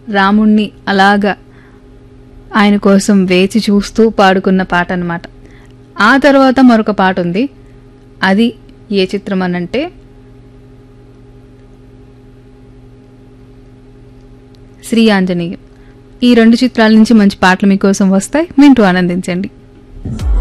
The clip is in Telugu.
రాముణ్ణి అలాగా ఆయన కోసం వేచి చూస్తూ పాడుకున్న పాట అన్నమాట. ఆ తర్వాత మరొక పాట ఉంది. అది ఏ చిత్రం అనంటే శ్రీ ఆంజనేయం. ఈ రెండు చిత్రాల నుంచి మంచి పాటలు మీకోసం వస్తాయి, వింటూ ఆనందించండి.